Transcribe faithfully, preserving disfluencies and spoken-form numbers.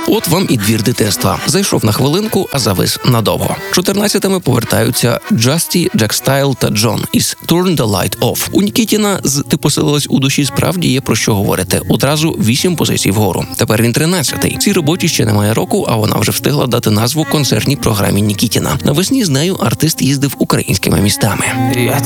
От вам і двір дитинства. Зайшов на хвилинку, а завис надовго. чотирнадцятими повертаються Джасті, Джек Стайл та Джон із Turn the Light Off. У Нікітіна з «Ти поселилась у душі» справді є про що говорити. Одразу вісім позицій вгору. Тепер він тринадцятий. Цій роботі ще немає року, а вона вже встигла дати назву концертній програмі Нікітіна. Навесні з нею артист їздив українськими містами. Я